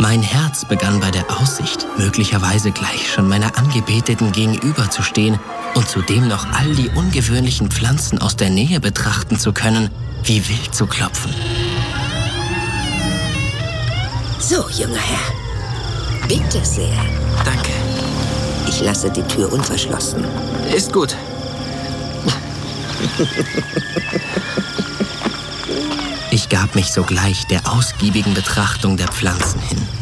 Mein Herz begann bei der Aussicht, möglicherweise gleich schon meiner Angebeteten gegenüberzustehen und zudem noch all die ungewöhnlichen Pflanzen aus der Nähe betrachten zu können, wie wild zu klopfen. So, junger Herr. Bitte sehr. Danke. Ich lasse die Tür unverschlossen. Ist gut. Ich gab mich sogleich der ausgiebigen Betrachtung der Pflanzen hin.